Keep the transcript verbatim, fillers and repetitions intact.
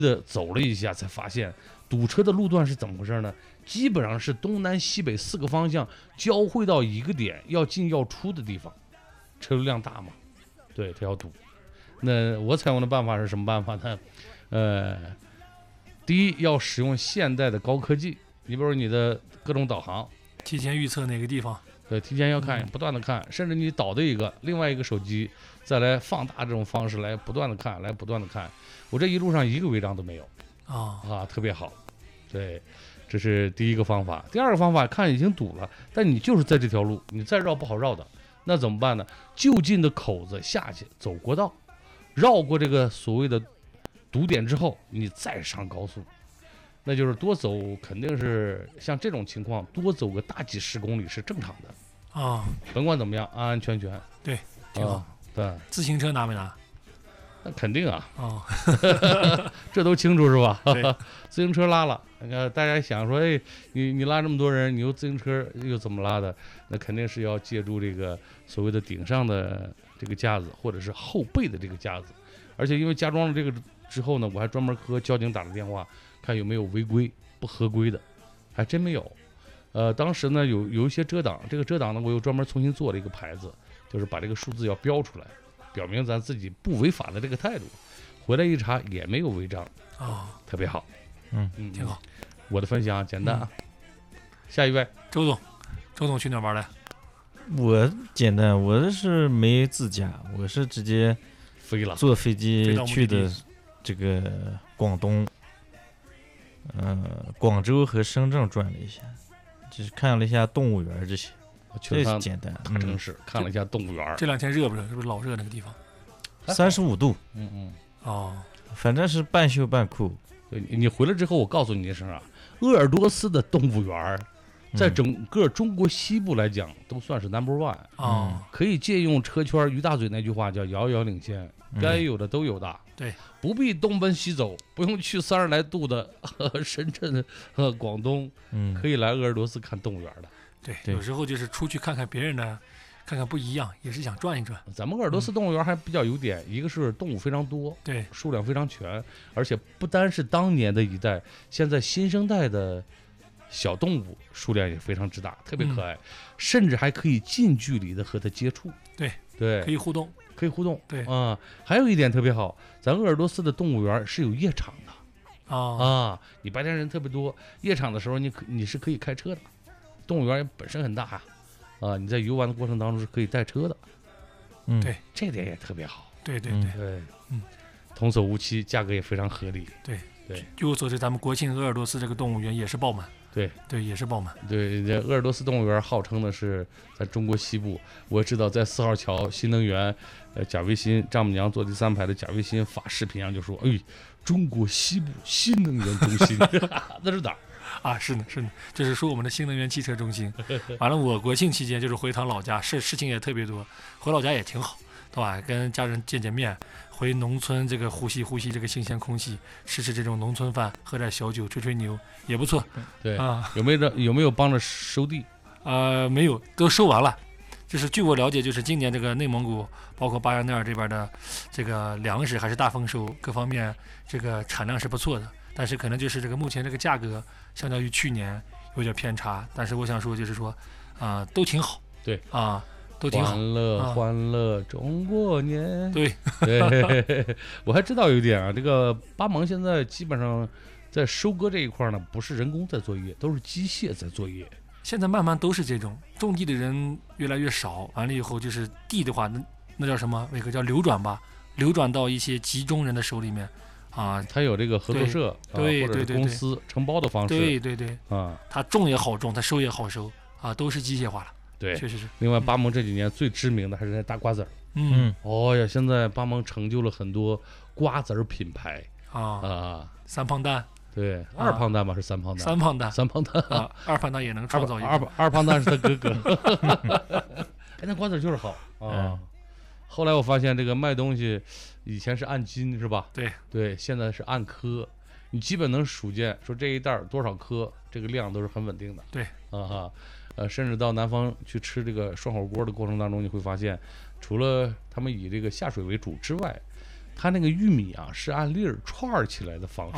的走了一下，才发现堵车的路段是怎么回事呢？基本上是东南西北四个方向交汇到一个点，要进要出的地方，车流量大嘛，对，它要堵。那我采用的办法是什么办法呢？呃，第一要使用现代的高科技，你比如你的各种导航， 提前预测哪个地方， 对，提前要看， 嗯不断的看，甚至你导的一个另外一个手机再来放大这种方式来不断的看，来不断的看。我这一路上一个违章都没有啊啊，特别好。对，这是第一个方法。第二个方法，看已经堵了，但你就是在这条路，你再绕不好绕的，那怎么办呢？就近的口子下去走国道，绕过这个所谓的堵点之后，你再上高速。那就是多走，肯定是像这种情况，多走个大几十公里是正常的啊， 甭管怎么样，安安全全。 对，挺好。 啊，对， 自行车拿没拿？ 那肯定啊， 哦， 这都清楚是吧？ 对自行车拉了，那个大家想说，哎，你你拉这么多人，你又自行车又怎么拉的？那肯定是要借助这个所谓的顶上的这个架子，或者是后背的这个架子。而且因为加装了这个之后呢，我还专门和交警打了电话，看有没有违规不合规的，还真没有。呃，当时呢有有一些遮挡，这个遮挡呢我又专门重新做了一个牌子，就是把这个数字要标出来，表明咱自己不违法的这个态度。回来一查也没有违章， 哦， 特别好。 嗯嗯， 挺好。 我的分享简单啊。下一位， 周总，周总去哪儿玩来？ 我简单，我是没自驾，我是直接飞了， 坐飞飞到目机去的地的这个广东，呃，广州和深圳转了一下，就是看了一下动物园这些，这我去了趟是简单。 大城市，看了一下动物园。 这两天热不热？是不是老热那个地方？ 三十五度， 嗯嗯， 哦， 反正是半袖半裤。 对，你回来之后，我告诉你一声啊，鄂尔多斯的动物园在整个中国西部来讲都算是 number one。 哦， 可以借用车圈于大嘴那句话，叫遥遥领先，该有的都有的。 对， 不必东奔西走，不用去三十来度的呵深圳和广东， 嗯， 可以来鄂尔多斯看动物园的。 对， 对有时候就是出去看看别人的，看看不一样，也是想转一转。 咱们鄂尔多斯动物园还比较有点，一个是动物非常多， 对， 数量非常全，而且不单是当年的一代，现在新生代的小动物数量也非常之大，特别可爱， 嗯、 甚至还可以近距离的和它接触。 对对， 可以互动， 可以互动。 对啊，还有一点特别好，咱鄂尔多斯的动物园是有夜场的。 啊啊，你白天人特别多，夜场的时候你可你是可以开车的，动物园本身很大呀，啊，你在游玩的过程当中是可以带车的， 嗯， 对， 这点也特别好。 对对对， 对， 嗯， 童叟无欺，价格也非常合理。 对对， 据我所知，咱们国庆鄂尔多斯这个动物园也是爆满。 对对，也是爆满。 对，这鄂尔多斯动物园号称的是在中国西部，我知道在四号桥新能源，呃，贾维新丈母娘坐第三排的贾维新发视频上就说，哎，中国西部新能源中心，那是哪儿？ 啊，是的，是的，就是说我们的新能源汽车中心。完了，我国庆期间就是回趟老家，事事情也特别多，回老家也挺好，对吧？跟家人见见面，回农村这个呼吸呼吸这个新鲜空气，吃吃这种农村饭，喝点小酒，吹吹牛，也不错。 对啊， 有没有有没有帮着收地？ 呃，没有，都收完了。就是据我了解，就是今年这个内蒙古，包括巴彦淖尔这边的这个粮食还是大丰收，各方面这个产量是不错的。但是可能就是这个目前这个价格相较于去年有点偏差，但是我想说就是说，啊、呃，都挺好， 对啊，都挺好， 欢乐、 啊、 欢乐中国年。 对对，我还知道有一点啊，这个巴盟现在基本上在收割这一块呢，不是人工在作业，都是机械在作业。 现在慢慢都是这种，种地的人越来越少，完了以后就是地的话，那那叫什么？那个叫流转吧，流转到一些集中人的手里面。啊， 它有这个合作社， 对、 啊、或者是公司承包的方式， 对对对， 啊， 它种也好种，它收也好收，啊，都是机械化了， 对， 确实是。 另外，巴盟这几年最知名的还是那大瓜子儿， 嗯， 哦呀，现在巴盟成就了很多瓜子儿品牌啊啊， 三胖蛋， 对，二胖蛋吧是三胖蛋， 三胖蛋， 三胖蛋啊，二胖蛋也能创造一个， 二二胖蛋是他哥哥，哎，那瓜子儿就是好啊。后来我发现这个卖东西，以前是按斤是吧？ 对对，现在是按颗，你基本能数见，说这一袋多少颗，这个量都是很稳定的。 对， 啊哈，呃，甚至到南方去吃这个涮火锅的过程当中，你会发现，除了他们以这个下水为主之外，它那个玉米啊是按粒儿串儿起来的方式，